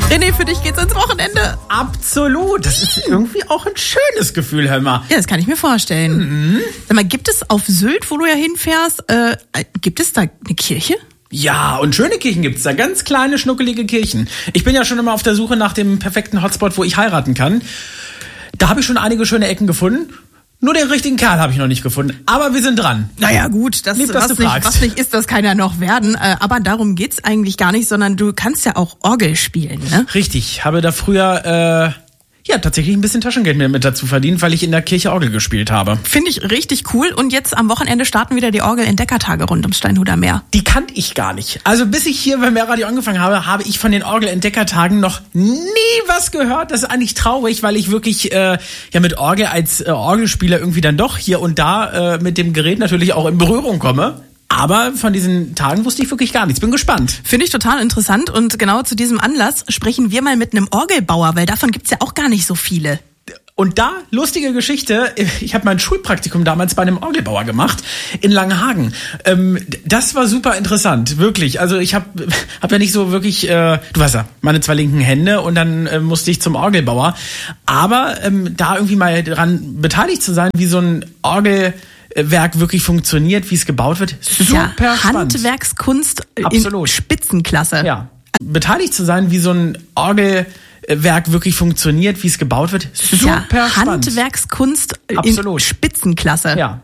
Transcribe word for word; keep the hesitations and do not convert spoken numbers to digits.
René, für dich geht's ins Wochenende. Absolut. Das ist irgendwie auch ein schönes Gefühl, hör mal. Ja, das kann ich mir vorstellen. Mhm. Sag mal, gibt es auf Sylt, wo du ja hinfährst, äh, gibt es da eine Kirche? Ja, und schöne Kirchen gibt's da. Ganz kleine, schnuckelige Kirchen. Ich bin ja schon immer auf der Suche nach dem perfekten Hotspot, wo ich heiraten kann. Da habe ich schon einige schöne Ecken gefunden. Nur den richtigen Kerl habe ich noch nicht gefunden. Aber wir sind dran. Naja gut, das, Lieb, dass was, du nicht, fragst. was nicht ist, das kann ja noch werden. Aber darum geht's eigentlich gar nicht, sondern du kannst ja auch Orgel spielen, ne? Richtig, habe da früher äh, ja tatsächlich ein bisschen Taschengeld mit dazu verdient, weil ich in der Kirche Orgel gespielt habe. Finde ich richtig cool. Und jetzt am Wochenende starten wieder die Orgel-Entdeckertage rund ums Steinhuder Meer. Die kannte ich gar nicht. Also bis ich hier beim Meerradio angefangen habe, habe ich von den Orgel-Entdeckertagen noch nie was gehört. Das ist eigentlich traurig, weil ich wirklich äh, ja mit Orgel als äh, Orgelspieler irgendwie dann doch hier und da äh, mit dem Gerät natürlich auch in Berührung komme. Aber von diesen Tagen wusste ich wirklich gar nichts. Bin gespannt. Finde ich total interessant. Und genau zu diesem Anlass sprechen wir mal mit einem Orgelbauer, weil davon gibt's ja auch gar nicht so viele. Und da, lustige Geschichte, ich habe mein Schulpraktikum damals bei einem Orgelbauer gemacht in Langenhagen. Ähm, das war super interessant, wirklich. Also ich habe hab ja nicht so wirklich, äh, du weißt ja, meine zwei linken Hände und dann äh, musste ich zum Orgelbauer. Aber ähm, da irgendwie mal daran beteiligt zu sein, wie so ein Orgel... Werk wirklich funktioniert, wie es gebaut wird. Super ja, spannend. Handwerkskunst Absolut. In Spitzenklasse. Ja. Beteiligt zu sein, wie so ein Orgelwerk wirklich funktioniert, wie es gebaut wird. Super ja, spannend. Handwerkskunst Absolut. In Spitzenklasse. Ja.